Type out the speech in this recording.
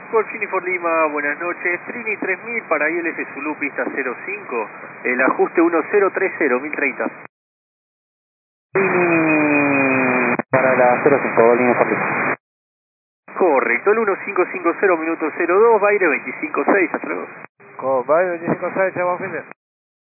Golfini for Lima, buenas noches. Trini 3000 para ILS Zulu, pista 05. El ajuste 1030, 1030. Trini para la 05, línea for Lima. Correcto, el 1550, minuto 02, Baire 256, hasta luego. Baile 25-6, buen fin de.